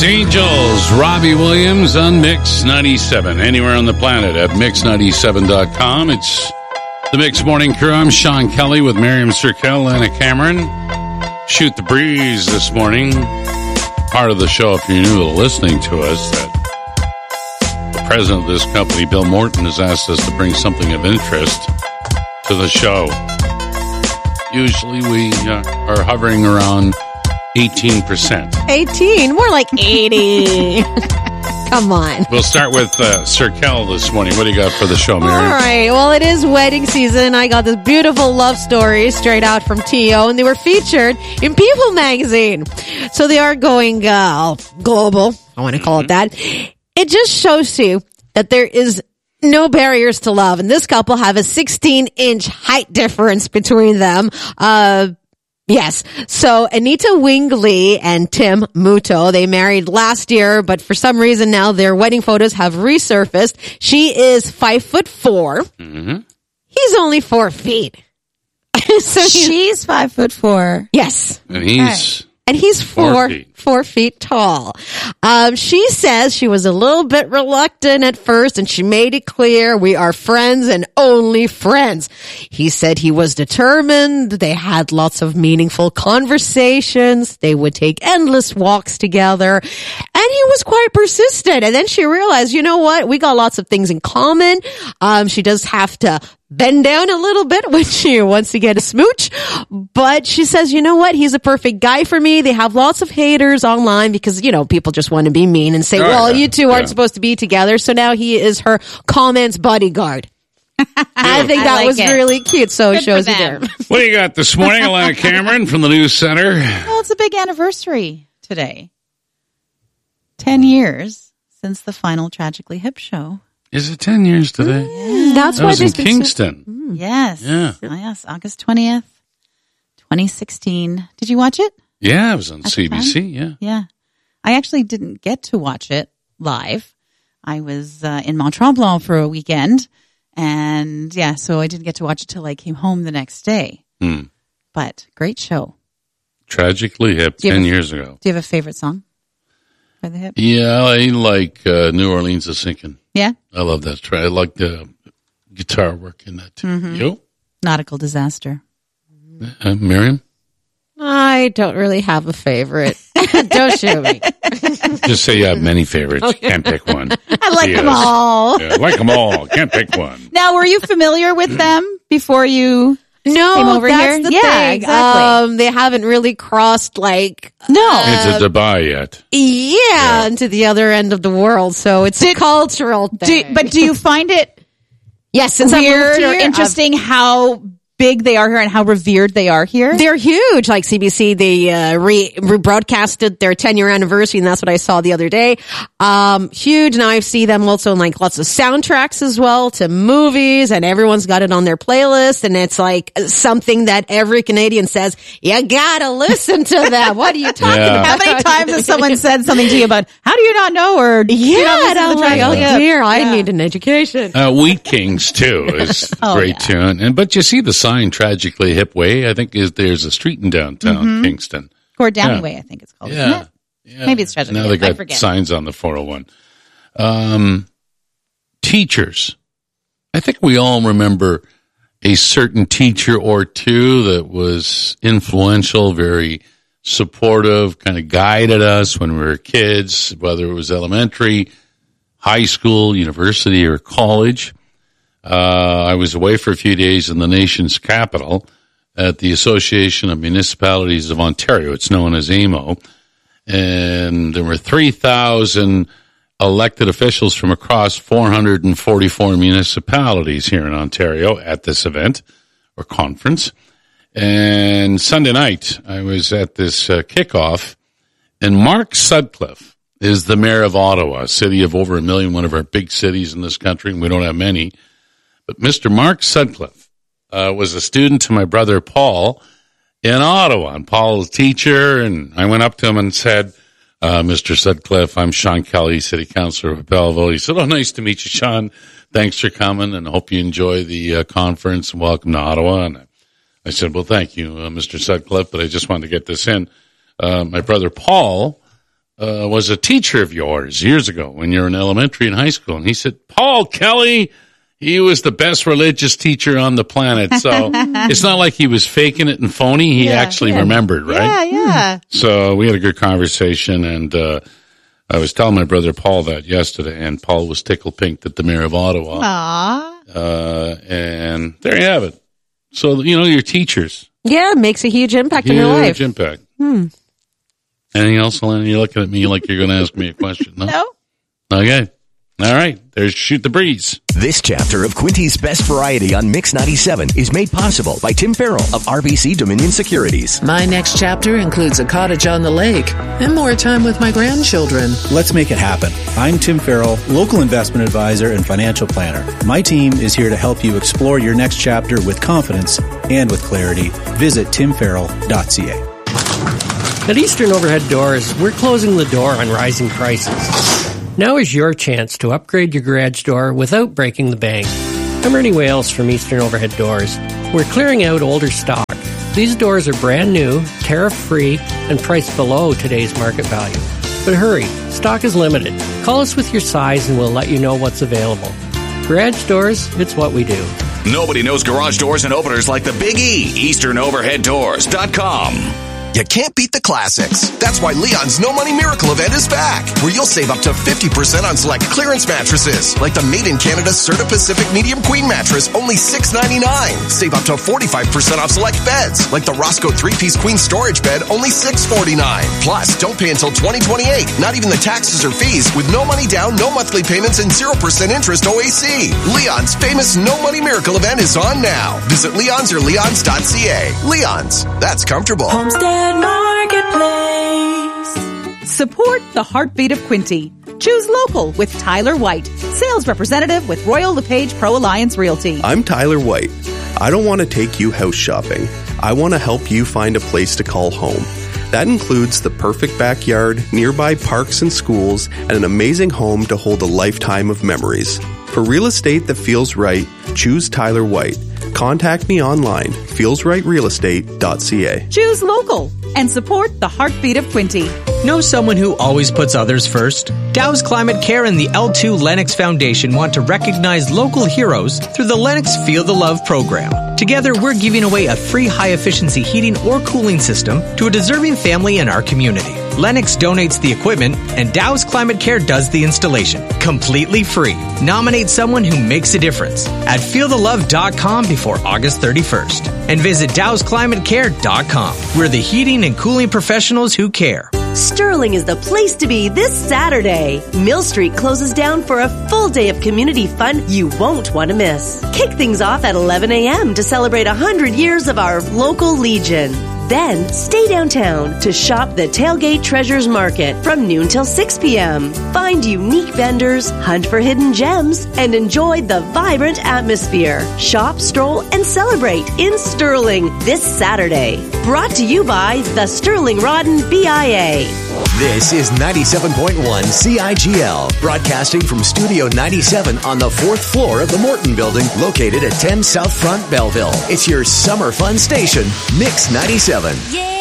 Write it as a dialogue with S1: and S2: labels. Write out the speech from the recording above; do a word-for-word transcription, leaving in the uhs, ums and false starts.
S1: Charlie's Angels, Robbie Williams on Mix ninety-seven. Anywhere on the planet at mix ninety-seven dot com. It's the Mix Morning Crew. I'm Sean Kelly with Miriam Cirkel, Lana Cameron. Shoot the breeze this morning. Part of the show, if you're new to listening to us, that the president of this company, Bill Morton, has asked us to bring something of interest to the show. Usually we uh, are hovering around eighteen percent.
S2: eighteen? More like eighty. Come on.
S1: We'll start with uh, Cirkel this morning. What do you got for the show, Mary?
S2: All right. Well, it is wedding season. I got this beautiful love story straight out from T O, and they were featured in People magazine. So they are going uh, global. I want to call
S1: mm-hmm.
S2: it that. It just shows you that there is no barriers to love. And this couple have a sixteen inch height difference between them. Uh, yes. So Anita Wingley and Tim Muto, they married last year, but for some reason now their wedding photos have resurfaced. She is five foot four.
S1: Mm-hmm.
S2: He's only four feet. So
S3: she's five foot four.
S2: Yes.
S1: And he's...
S2: Okay. And he's four,
S1: four feet,
S2: four feet tall. Um, she says she was a little bit reluctant at first, and she made it clear we are friends and only friends. He said he was determined. They had lots of meaningful conversations. They would take endless walks together, and he was quite persistent. And then she realized, you know what? We got lots of things in common. Um, she does have to bend down a little bit when she wants to get a smooch. But she says, you know what? He's a perfect guy for me. They have lots of haters online because, you know, people just want to be mean and say,
S1: oh,
S2: well,
S1: yeah.
S2: you two aren't
S1: yeah.
S2: supposed to be together. So now he is her comments bodyguard. I think that
S3: I like
S2: was
S3: it.
S2: really cute. So
S3: Good
S2: it shows
S3: for
S2: you
S3: them.
S2: there.
S1: What do you got this morning, Alana Cameron from the News Center?
S3: Well, it's a big anniversary today. Ten years since the final Tragically Hip show.
S1: Is it ten years today?
S2: Mm, that's
S1: That
S2: why
S1: was in
S2: there's been so-
S1: Kingston.
S2: Mm.
S3: Yes.
S1: Yeah.
S3: Oh, yes. August twentieth, twenty sixteen. Did you watch it?
S1: Yeah, it was on
S3: At the
S1: C B C, yeah.
S3: Yeah. I actually didn't get to watch it live. I was uh, in Mont Tremblant for a weekend. And yeah, so I didn't get to watch it till I came home the next day.
S1: Hmm.
S3: But great show.
S1: Tragically Hip,
S3: Do you have
S1: ten
S3: a-
S1: years ago.
S3: Do you have a favorite song by the Hip?
S1: Yeah, I like uh, New Orleans is Sinking.
S3: Yeah.
S1: I love that track. I like the guitar work in that too.
S3: Mm-hmm.
S1: You?
S3: Nautical Disaster.
S1: Uh, Miriam?
S2: I don't really have a favorite. Don't shoot me.
S1: Just say you have many favorites. You can't pick one.
S3: I like
S1: Yes.
S3: them all.
S1: Yeah, like them all. Can't pick one.
S3: Now, were you familiar with them before you
S2: No,
S3: came over
S2: that's
S3: here?
S2: the
S3: Yeah,
S2: thing.
S3: exactly.
S2: Um, they haven't really crossed like
S3: No.
S1: Into Dubai yet.
S2: yeah,
S1: Yeah.
S2: into the other end of the world. So it's a cultural
S3: Do,
S2: thing.
S3: but do you find it
S2: yes, since I moved
S3: weird
S2: here,
S3: or
S2: I've-
S3: interesting how big they are here and how revered they are here?
S2: They're huge. Like C B C, they uh, re- rebroadcasted their ten year anniversary, and that's what I saw the other day. Um, huge. Now I see them also in like lots of soundtracks as well to movies, and everyone's got it on their playlist. And it's like something that every Canadian says, you gotta listen to that. What are you talking
S1: Yeah.
S2: about?
S3: How many times has someone said something to you about, how do you not know? Or do you
S2: Yeah,
S3: not listen
S2: and
S3: to
S2: I'm
S3: the
S2: like, oh
S3: Tragically Hip?
S2: dear, I
S3: Yeah.
S2: need an education.
S1: Uh, Wheat Kings too is a
S3: Oh,
S1: great
S3: yeah.
S1: tune. And but you see the sign Tragically Hip Way. I think is there's a street in downtown
S3: Mm-hmm.
S1: Kingston.
S3: Gord Downey
S1: Yeah.
S3: Way, I think it's called.
S1: Yeah.
S3: Isn't it?
S1: Yeah.
S3: Maybe it's Tragically
S1: Now
S3: Hip.
S1: they
S3: I
S1: got
S3: forget.
S1: signs on the four oh one. Um, teachers. I think we all remember a certain teacher or two that was influential, very supportive, kind of guided us when we were kids, whether it was elementary, high school, university, or college. Uh, I was away for a few days in the nation's capital at the Association of Municipalities of Ontario. It's known as A M O. And there were three thousand elected officials from across four hundred forty-four municipalities here in Ontario at this event or conference. And Sunday night, I was at this uh, kickoff, and Mark Sutcliffe is the mayor of Ottawa, a city of over a million, one of our big cities in this country, and we don't have many. But Mister Mark Sutcliffe uh, was a student to my brother Paul in Ottawa, and Paul's a teacher, and I went up to him and said, uh, Mister Sutcliffe, I'm Sean Kelly, City Councilor of Belleville. He said, oh, nice to meet you, Sean. Thanks for coming, and hope you enjoy the uh, conference, and welcome to Ottawa. And I said, well, thank you, uh, Mister Sutcliffe, but I just wanted to get this in. Uh, my brother Paul uh, was a teacher of yours years ago when you were in elementary and high school. And he said, Paul Kelly, he was the best religious teacher on the planet. So it's not like he was faking it and phony. He yeah, actually yeah. remembered, right?
S3: Yeah, yeah.
S1: So we had a good conversation, and uh, I was telling my brother Paul that yesterday, and Paul was tickled pink that the mayor of Ottawa.
S3: Aww.
S1: Uh, and there you have it. So, you know, your teachers.
S2: Yeah, it makes a huge impact
S1: huge
S2: in your life.
S1: Huge impact.
S2: Hmm.
S1: Anything else, Elena? You're looking at me like you're going to ask me a question. No?
S3: No.
S1: Okay. All right. There's Shoot the Breeze.
S4: This chapter of Quinty's Best Variety on Mix ninety-seven is made possible by Tim Farrell of R B C Dominion Securities.
S5: My next chapter includes a cottage on the lake and more time with my grandchildren.
S6: Let's make it happen. I'm Tim Farrell, local investment advisor and financial planner. My team is here to help you explore your next chapter with confidence and with clarity. Visit tim farrell dot c a.
S7: At Eastern Overhead Doors, we're closing the door on rising prices. Now is your chance to upgrade your garage door without breaking the bank. I'm Ernie Wales from Eastern Overhead Doors. We're clearing out older stock. These doors are brand new, tariff-free, and priced below today's market value. But hurry, stock is limited. Call us with your size and we'll let you know what's available. Garage doors, it's what we do.
S8: Nobody knows garage doors and openers like the Big E. Eastern Overhead Doors dot com.
S9: You can't beat the classics. That's why Leon's No Money Miracle event is back, where you'll save up to fifty percent on select clearance mattresses, like the Made in Canada Serta Pacific Medium Queen mattress, only six ninety-nine. Save up to forty-five percent off select beds, like the Roscoe three-piece Queen Storage Bed, only six forty-nine. Plus, don't pay until twenty twenty-eight, not even the taxes or fees, with no money down, no monthly payments, and zero percent interest O A C. Leon's famous No Money Miracle event is on now. Visit Leon's or leons dot c a. Leon's, that's comfortable.
S10: Homestead Marketplace.
S3: Support the heartbeat of Quinty. Choose local with Tyler White, sales representative with Royal LePage Pro Alliance Realty.
S11: I'm Tyler White. I don't want to take you house shopping. I want to help you find a place to call home. That includes the perfect backyard, nearby parks and schools, and an amazing home to hold a lifetime of memories. For real estate that feels right, choose Tyler White. Contact me online, feels right real estate dot c a.
S3: Choose local and support the heartbeat of Quinty.
S12: Know someone who always puts others first? Dow's Climate Care and the L two Lennox Foundation want to recognize local heroes through the Lennox Feel the Love program. Together, we're giving away a free high-efficiency heating or cooling system to a deserving family in our community. Lennox donates the equipment, and Dow's Climate Care does the installation, completely free. Nominate someone who makes a difference at feel the love dot com before August thirty-first. And visit dows climate care dot com. We're the heating and cooling professionals who care.
S10: Sterling is the place to be this Saturday. Mill Street closes down for a full day of community fun you won't want to miss. Kick things off at eleven a.m. to celebrate one hundred years of our local Legion. Then stay downtown to shop the Tailgate Treasures Market from noon till six p.m. Find unique vendors, hunt for hidden gems, and enjoy the vibrant atmosphere. Shop, stroll, and celebrate in Sterling this Saturday. Brought to you by the Sterling Rodden B I A.
S4: This is ninety-seven point one C I G L, broadcasting from Studio ninety-seven on the fourth floor of the Morton Building, located at ten South Front, Belleville. It's your summer fun station, Mix ninety-seven.
S10: Yeah.